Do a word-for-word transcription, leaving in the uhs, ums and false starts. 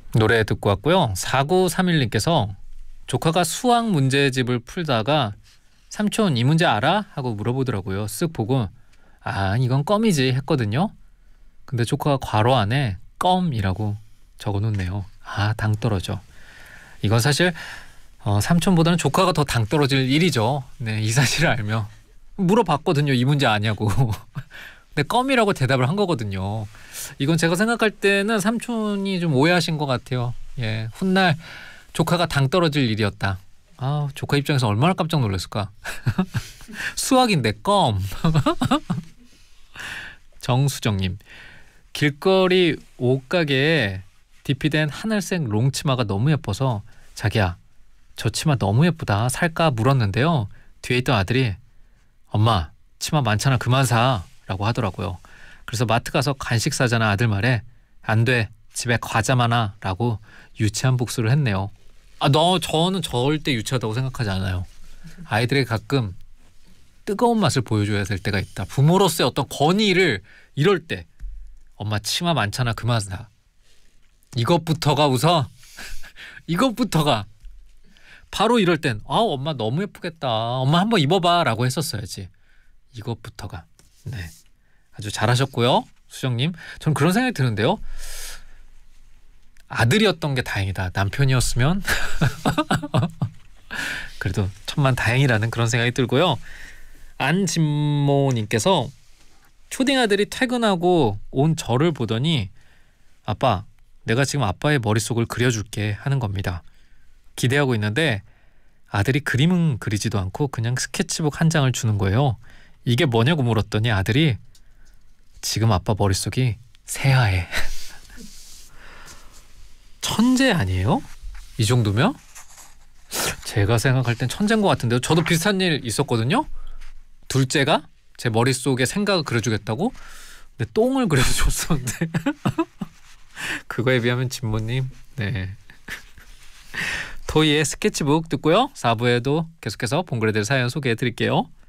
노래 듣고 왔고요. 사구삼일님께서 조카가 수학 문제집을 풀다가 삼촌 이 문제 알아? 하고 물어보더라고요. 쓱 보고 아 이건 껌이지 했거든요. 근데 조카가 괄호 안에 껌이라고 적어놓네요. 아 당 떨어져. 이건 사실 어, 삼촌보다는 조카가 더 당 떨어질 일이죠. 네, 이 사실을 알면 물어봤거든요. 이 문제 아냐고. 근데 껌이라고 대답을 한 거거든요. 이건 제가 생각할 때는 삼촌이 좀 오해하신 것 같아요. 예, 훗날 조카가 당 떨어질 일이었다. 아, 조카 입장에서 얼마나 깜짝 놀랐을까. 수학인데 껌. 정수정님, 길거리 옷가게에 디피된 하늘색 롱치마가 너무 예뻐서 자기야 저 치마 너무 예쁘다 살까 물었는데요. 뒤에 있던 아들이 엄마 치마 많잖아 그만 사 라고 하더라고요. 그래서 마트 가서 간식 사자나 아들 말에 안 돼 집에 과자 많아 라고 유치한 복수를 했네요. 아, 너 저는 절대 유치하다고 생각하지 않아요. 아이들에게 가끔 뜨거운 맛을 보여줘야 될 때가 있다. 부모로서의 어떤 권위를 이럴 때 엄마 치마 많잖아 그만 사. 이것부터가 우선 이것부터가 바로 이럴 땐 아 엄마 너무 예쁘겠다. 엄마 한번 입어봐 라고 했었어야지. 이것부터가. 네, 아주 잘하셨고요. 수정님. 전 그런 생각이 드는데요. 아들이었던 게 다행이다. 남편이었으면 그래도 천만 다행이라는 그런 생각이 들고요. 안진모님께서 초딩 아들이 퇴근하고 온 저를 보더니 아빠 내가 지금 아빠의 머릿속을 그려줄게 하는 겁니다. 기대하고 있는데 아들이 그림은 그리지도 않고 그냥 스케치북 한 장을 주는 거예요. 이게 뭐냐고 물었더니 아들이 지금 아빠 머릿속이 새하얘. 천재 아니에요? 이 정도면? 제가 생각할 땐 천재인 것 같은데요. 저도 비슷한 일 있었거든요. 둘째가 제 머릿속에 생각을 그려주겠다고 근데 똥을 그려서 줬었는데 그거에 비하면 진모님 네. 토이의 스케치북 듣고요. 사 부에도 계속해서 봉그레들 사연 소개해드릴게요.